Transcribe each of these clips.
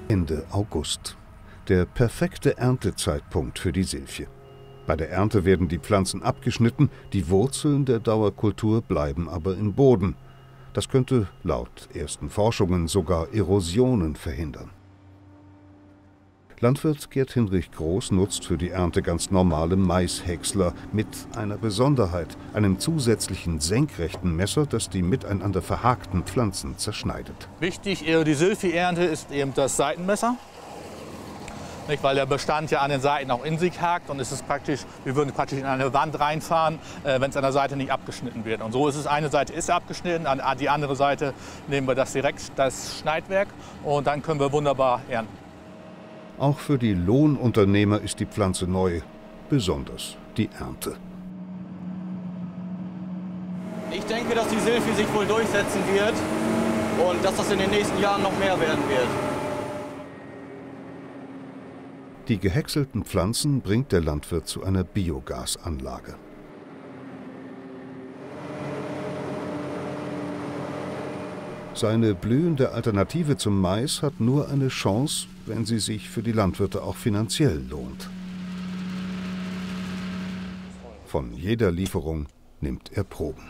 Ende August. Der perfekte Erntezeitpunkt für die Silphie. Bei der Ernte werden die Pflanzen abgeschnitten, die Wurzeln der Dauerkultur bleiben aber im Boden. Das könnte laut ersten Forschungen sogar Erosionen verhindern. Landwirt Gerd-Hinrich Groß nutzt für die Ernte ganz normale Maishäcksler mit einer Besonderheit, einem zusätzlichen senkrechten Messer, das die miteinander verhakten Pflanzen zerschneidet. Wichtig für die Silphie-Ernte ist eben das Seitenmesser, nicht, weil der Bestand ja an den Seiten auch in sich hakt und es ist praktisch, wir würden praktisch in eine Wand reinfahren, wenn es an der Seite nicht abgeschnitten wird. Und so ist es, eine Seite ist abgeschnitten, an die andere Seite nehmen wir das Schneidwerk und dann können wir wunderbar ernten. Auch für die Lohnunternehmer ist die Pflanze neu, besonders die Ernte. Ich denke, dass die Silphie sich wohl durchsetzen wird und dass das in den nächsten Jahren noch mehr werden wird. Die gehäckselten Pflanzen bringt der Landwirt zu einer Biogasanlage. Seine blühende Alternative zum Mais hat nur eine Chance, wenn sie sich für die Landwirte auch finanziell lohnt. Von jeder Lieferung nimmt er Proben.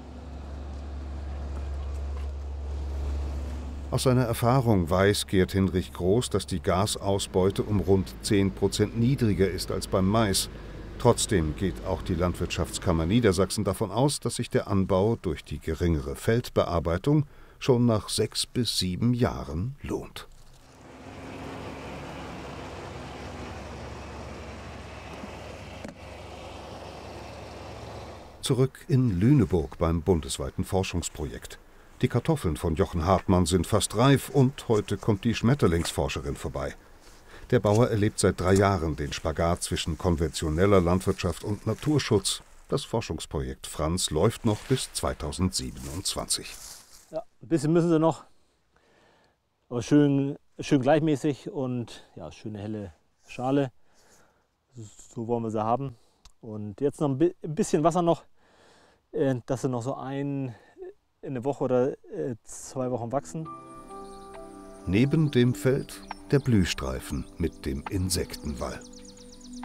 Aus seiner Erfahrung weiß Gerd-Hinrich Groß, dass die Gasausbeute um rund 10% niedriger ist als beim Mais. Trotzdem geht auch die Landwirtschaftskammer Niedersachsen davon aus, dass sich der Anbau durch die geringere Feldbearbeitung schon nach 6 bis 7 Jahren lohnt. Zurück in Lüneburg beim bundesweiten Forschungsprojekt. Die Kartoffeln von Jochen Hartmann sind fast reif und heute kommt die Schmetterlingsforscherin vorbei. Der Bauer erlebt seit 3 Jahren den Spagat zwischen konventioneller Landwirtschaft und Naturschutz. Das Forschungsprojekt Franz läuft noch bis 2027. Ja, ein bisschen müssen sie noch, aber schön gleichmäßig und ja, schöne helle Schale. So wollen wir sie haben. Und jetzt noch ein bisschen Wasser noch, dass sie noch so in eine Woche oder 2 Wochen wachsen. Neben dem Feld der Blühstreifen mit dem Insektenwall.